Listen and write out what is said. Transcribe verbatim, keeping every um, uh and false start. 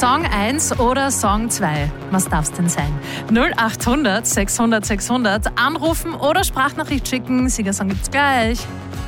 Song eins oder Song zwei? Was darf's denn sein? null acht hundert sechshundert sechshundert anrufen oder Sprachnachricht schicken. Siegersong gibt's gleich.